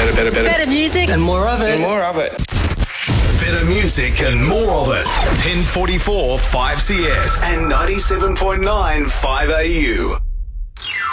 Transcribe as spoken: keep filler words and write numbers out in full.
Better, better, better. Better music and more of it. And more of it. Better music and more of it. ten forty-four five C S and ninety-seven point nine five A U.